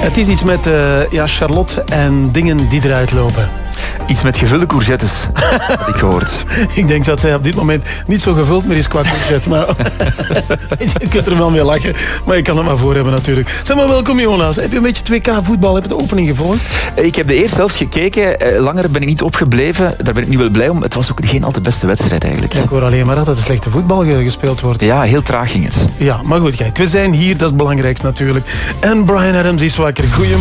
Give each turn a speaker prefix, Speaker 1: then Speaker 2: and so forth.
Speaker 1: Het is iets met Charlotte en dingen die eruit lopen.
Speaker 2: Iets met gevulde courgettes, had ik gehoord.
Speaker 1: Ik denk dat zij op dit moment niet zo gevuld meer is qua courgette. Maar je kunt er wel mee lachen, maar je kan het maar voor hebben natuurlijk. Zeg maar, welkom Jonas. Heb je een beetje 2K voetbal? Heb je de opening gevolgd?
Speaker 2: Ik heb de eerste helft gekeken. Langer ben ik niet opgebleven. Daar ben ik nu wel blij om. Het was ook geen al te beste wedstrijd eigenlijk.
Speaker 1: Ja, ik hoor alleen maar dat er slechte voetbal gespeeld wordt.
Speaker 2: Ja, heel traag ging het.
Speaker 1: Ja, maar goed, kijk, we zijn hier. Dat is het belangrijkste natuurlijk. En Bryan Adams is wakker. Goedemorgen.